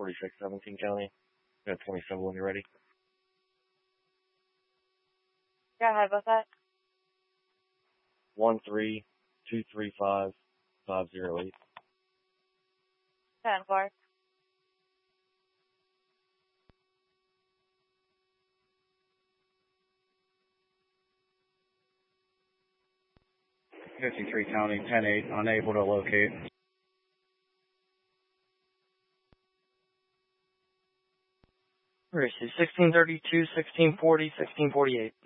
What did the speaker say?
46, 17 County. Got 27 when you're ready. Yeah, how about that? 13235-508. 10-4. 53 County, 10-8, unable to locate. Where is he? 1632, 1640, 1648.